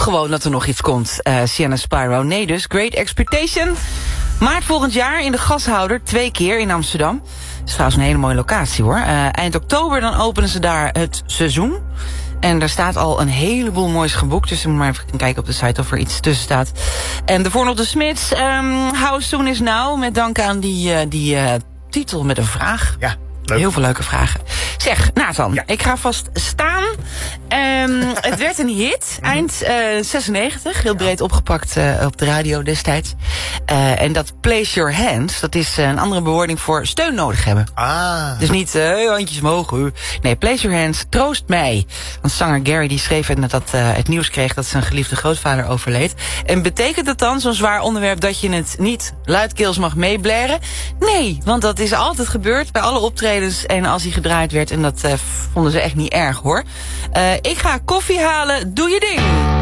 gewoon dat er nog iets komt, Sienna Spyro. Nee dus, Great Expectation. Maart volgend jaar in de Gashouder, 2 keer in Amsterdam. Dat is trouwens een hele mooie locatie hoor. Eind oktober dan openen ze daar het seizoen. En daar staat al een heleboel moois geboekt. Dus je moet maar even kijken op de site of er iets tussen staat. En daarvoor nog de Smiths. How Soon Is Now. Met dank aan die titel met een vraag. Ja, leuk. Heel veel leuke vragen. Zeg, Nathan, ja. Ik ga vast staan. Het werd een hit. Eind 96. Heel breed opgepakt op de radio destijds. En dat place your hands, dat is een andere bewoording voor steun nodig hebben. Ah. Dus niet handjes omhoog. Nee, place your hands, troost mij. Want zanger Gary die schreef het nadat het nieuws kreeg dat zijn geliefde grootvader overleed. En betekent dat dan, zo'n zwaar onderwerp, dat je het niet luidkeels mag meeblaren? Nee, want dat is altijd gebeurd bij alle optredens en als hij gedraaid werd. En dat vonden ze echt niet erg hoor. Ik ga koffie halen, doe je ding!